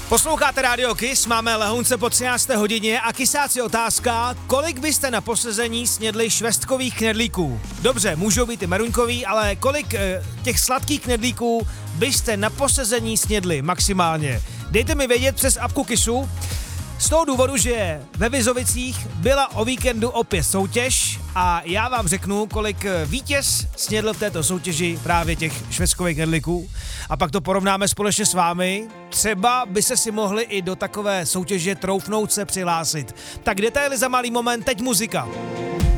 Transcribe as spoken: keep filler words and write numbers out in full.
Posloucháte Radio Kiss, máme lehounce po třinácté hodině a kysáci otázka, kolik byste na posezení snědli švestkových knedlíků? Dobře, můžou být i meruňkový, ale kolik e, těch sladkých knedlíků byste na posezení snědli maximálně? Dejte mi vědět přes apku Kissu. Z toho důvodu, že ve Vizovicích byla o víkendu opět soutěž a já vám řeknu, kolik vítěz snědl v této soutěži právě těch švestkových knedlíků a pak to porovnáme společně s vámi. Třeba by se si mohli i do takové soutěže troufnout se přihlásit. Tak detaily za malý moment, teď muzika.